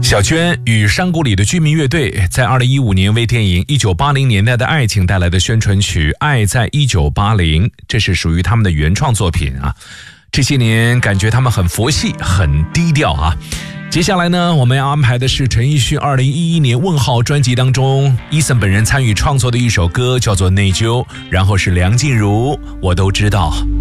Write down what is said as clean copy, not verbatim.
小娟与山谷里的居民乐队在2015年为电影1980年代的爱情带来的宣传曲《爱在1980》，这是属于他们的原创作品啊。这些年感觉他们很佛系，很低调啊。接下来呢，我们要安排的是陈奕迅2011年问号专辑当中，Eason本人参与创作的一首歌，叫做《内疚》，然后是梁静茹，我都知道。